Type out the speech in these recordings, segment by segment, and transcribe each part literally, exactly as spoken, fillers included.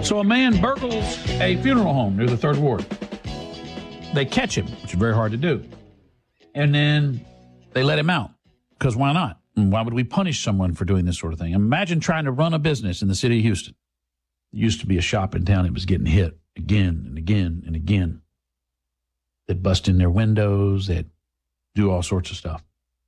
So a man burgles a funeral home near the Third Ward. They catch him, which is very hard to do. And then they let him out, because why not? And why would we punish someone for doing this sort of thing? Imagine trying to run a business in the city of Houston. There used to be a shop in town that was getting hit again and again and again. They'd bust in their windows. They'd do all sorts of stuff.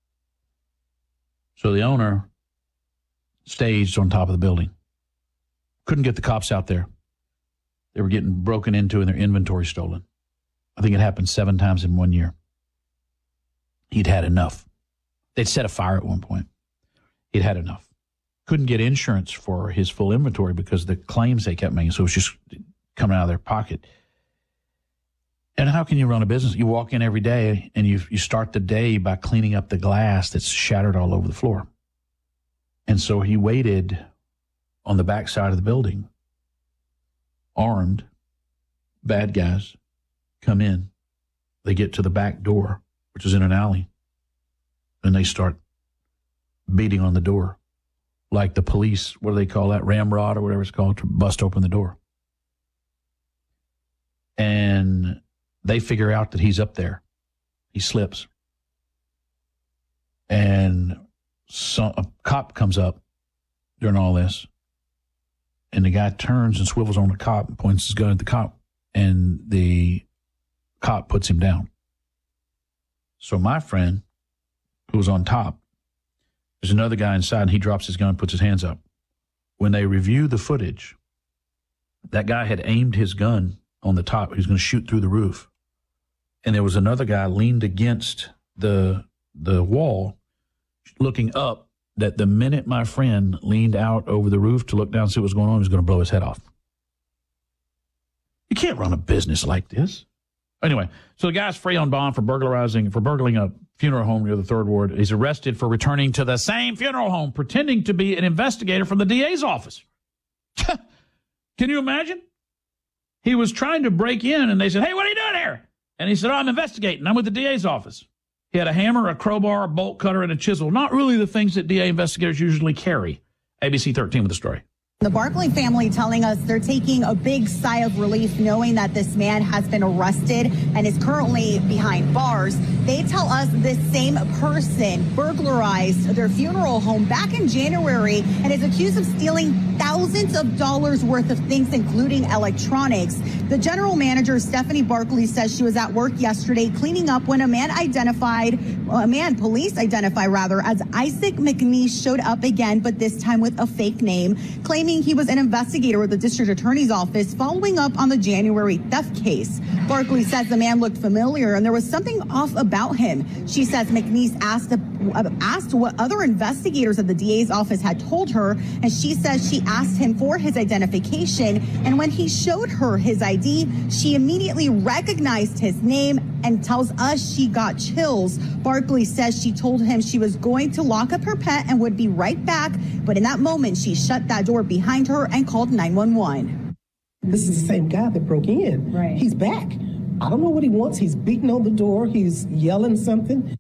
So the owner staged on top of the building. Couldn't get the cops out there. They were getting broken into and their inventory stolen. I think it happened seven times in one year. He'd had enough. They'd set a fire at one point. He'd had enough. Couldn't get insurance for his full inventory because of the claims they kept making, so it was just coming out of their pocket. And how can you run a business? You walk in every day and you you start the day by cleaning up the glass that's shattered all over the floor. And so he waited on the back side of the building, armed, bad guys come in. They get to the back door, which is in an alley, and they start beating on the door like the police, what do they call that, ramrod or whatever it's called, to bust open the door. And they figure out that he's up there. He slips. And some, a cop comes up during all this, and the guy turns and swivels on the cop and points his gun at the cop, and the cop puts him down. So my friend, who was on top, there's another guy inside, and he drops his gun and puts his hands up. When they review the footage, that guy had aimed his gun on the top. He was going to shoot through the roof. And there was another guy leaned against the the wall, looking up, that the minute my friend leaned out over the roof to look down and see what was going on, he was going to blow his head off. You can't run a business like this. Anyway, so the guy's free on bond for burglarizing, for burgling a funeral home near the Third Ward. He's arrested for returning to the same funeral home, pretending to be an investigator from the D A's office. Can you imagine? He was trying to break in, and they said, "Hey, what are you doing here?" And he said, "Oh, I'm investigating. I'm with the D A's office." He had a hammer, a crowbar, a bolt cutter, and a chisel. Not really the things that D A investigators usually carry. A B C thirteen with the story. The Barkley family telling us they're taking a big sigh of relief knowing that this man has been arrested and is currently behind bars. They tell us this same person burglarized their funeral home back in January and is accused of stealing thousands of dollars worth of things, including electronics. The general manager, Stephanie Barkley, says she was at work yesterday cleaning up when a man identified, a man police identify rather, as Isaac McNeese showed up again, but this time with a fake name, claiming he was an investigator with the district attorney's office following up on the January theft case. Barkley says the man looked familiar and there was something off about him. She says McNeese asked, uh, asked what other investigators at the D A's office had told her, and she says she asked him for his identification, and when he showed her his I D, she immediately recognized his name and tells us she got chills. Barkley says she told him she was going to lock up her pet and would be right back, but in that moment she shut that door behind her and called nine one one. This is the same guy that broke in. Right. He's back. I don't know what he wants. He's beating on the door. He's yelling something.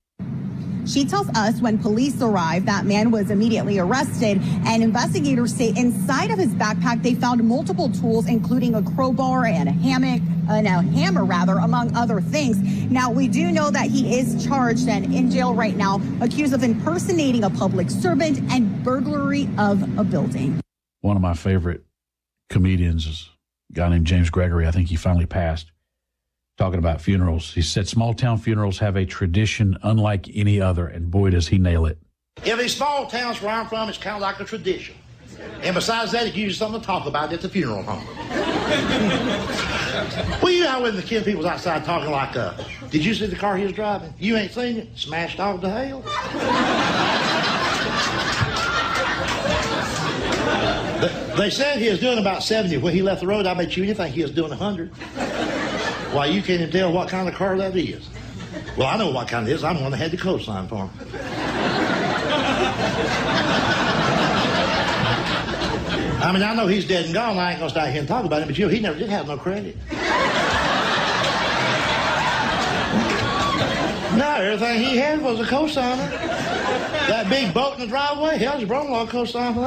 She tells us when police arrived, that man was immediately arrested, and investigators say inside of his backpack they found multiple tools, including a crowbar and a hammock, uh, no, hammer rather, among other things. Now, we do know that he is charged and in jail right now, accused of impersonating a public servant and burglary of a building. One of my favorite comedians is a guy named James Gregory. I think he finally passed. Talking about funerals. He said small town funerals have a tradition unlike any other, and boy, does he nail it. In these small towns where I'm from, it's kind of like a tradition. And besides that, it gives you something to talk about at the funeral home. Well, you know when the kid people's outside talking like, uh, did you see the car he was driving? You ain't seen it? Smashed off to hell. They said he was doing about seventy. When he left the road, I bet you anything he was doing one hundred. Why, you can't even tell what kind of car that is. Well, I know what kind it is. I'm the one that had the cosign for him. I mean, I know he's dead and gone. I ain't going to start here and talk about him, but you know, he never did have no credit. No, everything he had was a cosigner. That big boat in the driveway, hell, his brother-in-law cosign for that.